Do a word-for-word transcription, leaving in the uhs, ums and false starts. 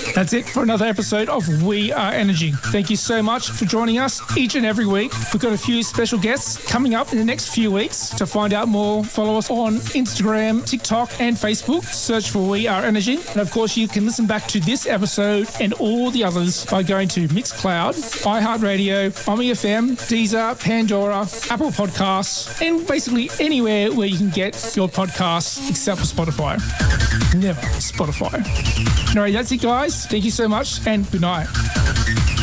That's it for another episode of We Are Energy. Thank you so much for joining us each and every week. We've got a few special guests coming up in the next few weeks. To find out more, follow us on Instagram, TikTok and Facebook. Search for We Are Energy. And of course, you can listen back to this episode and all the others by going to Mixcloud, iHeartRadio, Omni F M, Deezer, Pandora, Apple Podcasts, and basically anywhere where you can get your podcasts except for Spotify. Never Spotify. All right, that's it, guys. Thank you so much and good night.